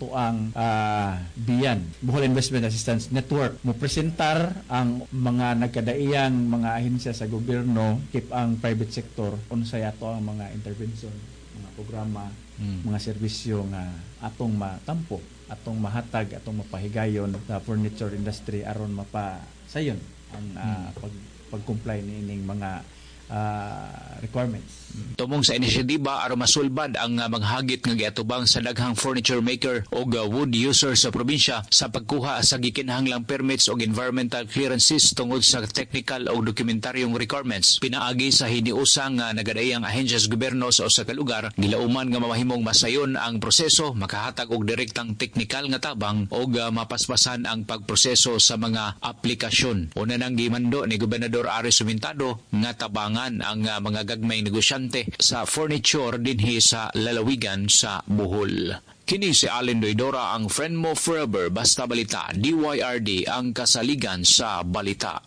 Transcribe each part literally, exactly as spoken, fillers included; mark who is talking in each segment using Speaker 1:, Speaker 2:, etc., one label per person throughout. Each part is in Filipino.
Speaker 1: ato ang uh, biyan Bohol Investment Assistance Network mo presentar ang mga nagkadaiyang mga ahensya sa gobyerno kip ang private sector unsay ato ang mga intervention, mga programa, hmm. mga serbisyo nga atong matampo, atong mahatag, atong mapahigayon sa furniture industry aron mapasayon ang uh, hmm. pag pag-comply niining mga uh, requirements.
Speaker 2: Tumong sa inisyatiba aron masulbad ang uh, maghagit nga giatubang sa daghang furniture maker o uh, wood user sa probinsya sa pagkuha sa gikinahanglang permits o environmental clearances tungod sa technical o dokumentaryong requirements. Pinaagi sa hiniusang uh, nagadayang ahensya sa gobyerno sa usa ka lugar, gilauman nga mamahimong masayon ang proseso, makahatag og direktang technical nga tabang o uh, mapaspasan ang pagproseso sa mga aplikasyon. Una nang gimando ni Gobernador Aris Sumintado nga tabangan ang uh, mga gagmayng negosyante sa furniture dinhi sa lalawigan sa Bohol. Kini si Allen Doidora, ang friend mo forever, basta balita, D Y R D ang kasaligan sa balita.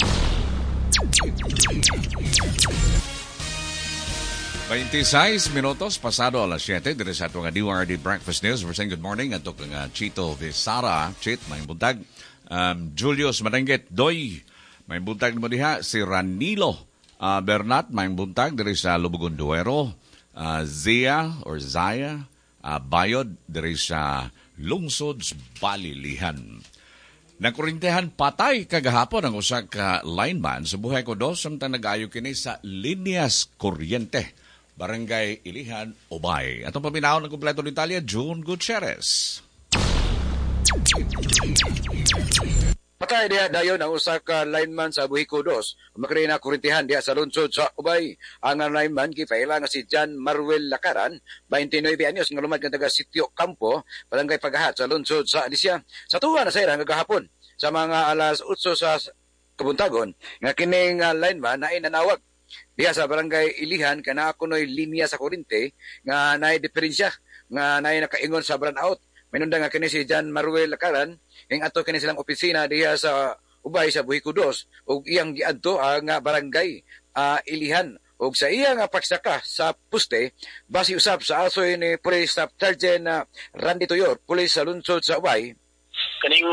Speaker 3: twenty-six minutos pasado alas siyete dire sa atong D Y R D Breakfast News. We're saying good morning ato kang uh, Chito Visara, Chit may buntag. Um, Julius Madanggit Doy may buntag mo diha, si Ranilo Uh, Bernat, may buntag diri sa Lubugon Duero, uh, Zia or Zaya, uh, Bayod diri sa Lungsod Balilihan. Nakurintehan patay kagahapon ang usa ka lineman sa Buhay ko dos samtang nag-ayo kini sa Linyas Kuryente, Barangay Ilihan, Ubay. Atong paminahon ng kumpleto ng Italia, June Gutierrez.
Speaker 4: Patay diha dayon ang usa ka lineman sa Buhiko dos. Makri na kurintihan diha sa lungsod sa Ubay. Ang lineman gipaila nga si John Maruel Lakaran, twenty-nine anyos nga lumad nga taga Sitio Campo, Barangay Pagahat sa lungsod sa Alicia. Sa tuwa na sayra nga gahapon sa mga alas otso sa kabuntagon nga kining uh, lineman na inanawag diha sa Barangay Ilihan kana kunoy linya sa kuryente nga naay diferensya nga naay nakaingon sa brownout. Minunda nga kini si John Maruel Lakaran ing ato kini silang opisina diha sa Ubay sa Buhiko dos ug iyang giadto ang uh, barangay uh, Ilihan ug sa iyang uh, pagsaka sa puste base usab sa asoy ni Police Staff Sergeant uh, Randy Toyor, Police sa lungsod sa Ubay.
Speaker 5: Kaning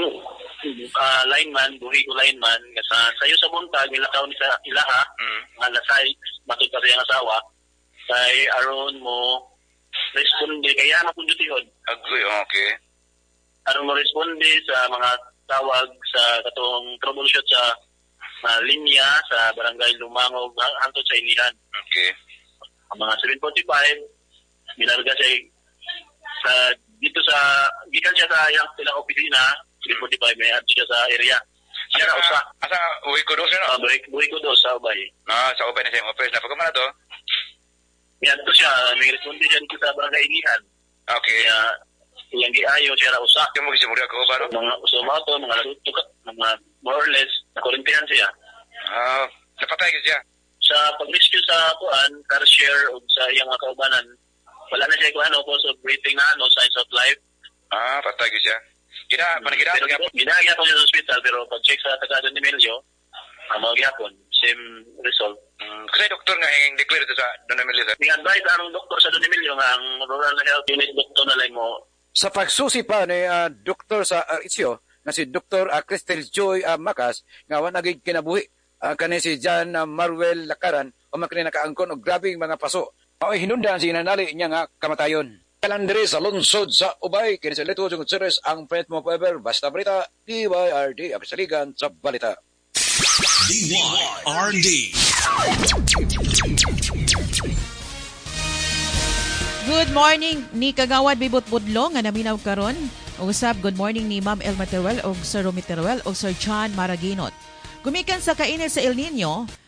Speaker 5: uh, lineman, Buhiko lineman nga sa sayo sa buntag nilakaw ni sa ilaha mm. nga lasay matud pa siyang asawa kay aron mo responde kaya na kung dutihod.
Speaker 6: Agree, okay.
Speaker 5: Aron mo responde sa mga tawag sa katong troubleshoot sa uh, linya sa Barangay Lumangog hangtod sa Ilihan.
Speaker 6: Okay.
Speaker 5: Ang mga seven forty-five, binarga siya sa, dito sa, gikan siya sa iyang silang opisina, seven forty-five, may ad siya sa area. Siya na usa.
Speaker 6: Asa, uwi ko doon siya, no?
Speaker 5: Uh, uwi ko doon sa Ubay.
Speaker 6: Ah, sa Ubay na siya yung office. Napagkaman na to?
Speaker 5: Yan to siya, may responde siya dito sa Barangay Ilihan.
Speaker 6: Okay.
Speaker 5: Kaya, iyang giayo siya na usa.
Speaker 6: Yung mga gisimuri ako ba?
Speaker 5: Mga usumato, mga natutukat, mga more or less, nakurintihan siya.
Speaker 6: Ah, napatay ka siya?
Speaker 5: Sa pag-rescue sa kuan, car share o sa iyang mga kaubanan, wala na siya kung ano, cause of breathing na ano, signs of life.
Speaker 6: Ah, patay ka siya. Gina, hmm. panagina,
Speaker 5: pero ginagya ko siya sa hospital, pero pag-check sa taga Don Emilio, ang mga gyapon, same result.
Speaker 6: Hmm. Kasi doktor nga yung declare ito sa Don Emilio, sir?
Speaker 5: Ning-advise ang doktor sa Don Emilio nga ang rural health unit doktor na lang mo.
Speaker 4: Sa pagsusi pa ni uh, doktor sa uh, Isyo, na si Doktor uh, Cristel Joy uh, Macas, nga wanagig kinabuhi, uh, kani si John uh, Maruel Lakaran, o makini nakaangkon o grabing mga paso. O hinundan si inanali niya nga kamatayon. Kalandri sa lungsod sa Ubay, kini sa Lito Gutierrez, ang friend mo forever, basta balita, D Y R D, ang kasaligan sa balita.
Speaker 7: D Y R D.
Speaker 8: Good morning ni Kagawad Bibot Budlo nga naminaw karon. Usab good morning ni Ma'am Elma Teruel og Sir Romy Teruel og Sir John Maraginot. Gumikan sa kainit sa El Nino,